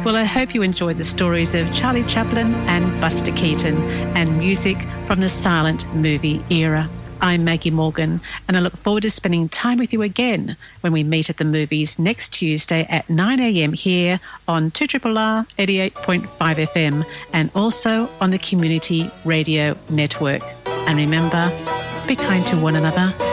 Well, I hope you enjoyed the stories of Charlie Chaplin and Buster Keaton and music from the silent movie era. I'm Maggie Morgan, and I look forward to spending time with you again when we meet at the movies next Tuesday at 9 a.m. here on 2RRR 88.5 FM and also on the Community Radio Network. And remember, be kind to one another